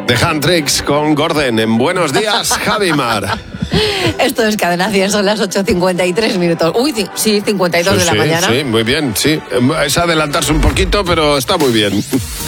The Handtricks con Gordon en Buenos Días, Javimar. Esto es Cadena 100, son las 8:53 minutos. Uy, sí, 52 de la mañana. Sí, muy bien, sí. Es adelantarse un poquito, pero está muy bien.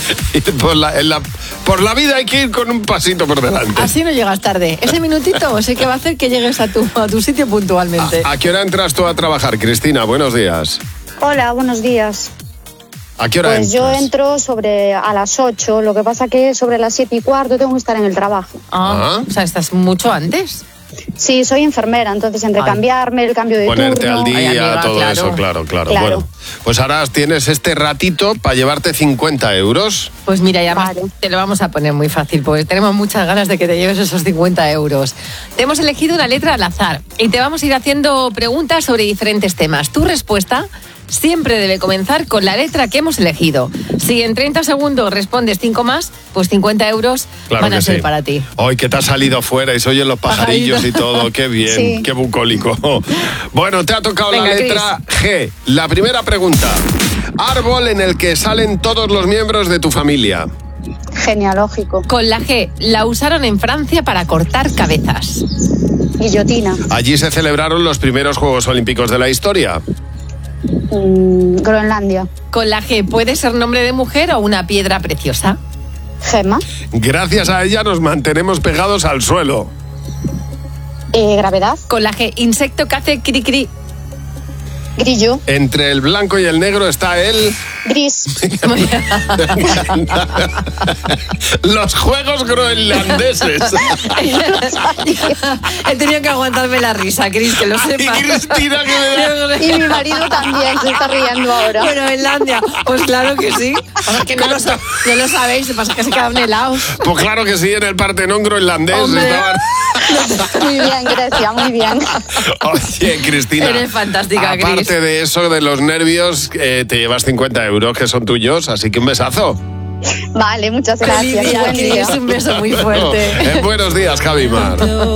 Por la vida hay que ir con un pasito por delante. Así no llegas tarde. Ese minutito sé que va a hacer que llegues a tu sitio puntualmente. ¿A qué hora entras tú a trabajar, Cristina? Buenos días. Hola, buenos días. ¿A qué hora Pues entras? yo entro a las 8, lo que pasa que sobre las 7:15 tengo que estar en el trabajo. O sea, estás mucho antes. Sí, soy enfermera, entonces entre cambiarme, el cambio de Ponerte turno... al día, Ay, amiga, todo claro. eso, claro. Claro. Bueno, pues ahora tienes este ratito para llevarte 50 euros. Pues mira, ya Vale. te lo vamos a poner muy fácil, porque tenemos muchas ganas de que te lleves esos 50 euros. Te hemos elegido una letra al azar y te vamos a ir haciendo preguntas sobre diferentes temas. Tu respuesta siempre debe comenzar con la letra que hemos elegido. Si en 30 segundos respondes 5 más, pues 50 euros Claro van a que ser sí. para ti. Hoy que te has salido fuera y se oyen los pajarillos y todo, qué bien, Sí. qué bucólico. Bueno, te ha tocado Venga, la letra G. La primera pregunta. Árbol en el que salen todos los miembros de tu familia. Genealógico. Con la G, la usaron en Francia para cortar cabezas. Guillotina. Allí se celebraron los primeros Juegos Olímpicos de la historia. Groenlandia. Con la G, puede ser nombre de mujer o una piedra preciosa. Gema. Gracias a ella nos mantenemos pegados al suelo. Gravedad. Con la G, insecto que hace cri cri. Grillo. Entre el blanco y el negro está el... Gris. Los Juegos Groenlandeses. He tenido que aguantarme la risa, Cris, que lo Y sepas. Cristina, que me da... Y mi marido también se está riendo ahora. Bueno, Groenlandia, pues claro que sí. Pasa que no lo sabéis, pasa que se quedan helados. Pues claro que sí, en el Partenón groenlandés Hombre. estaban... Muy bien, Grecia, muy bien. Oye, Cristina. Eres fantástica, Cris. Aparte de eso, de los nervios, te llevas 50 euros que son tuyos, así que un besazo. Vale, muchas Feliz gracias. día, Buen día. Cris, un beso muy fuerte. Buenos días, Javimar.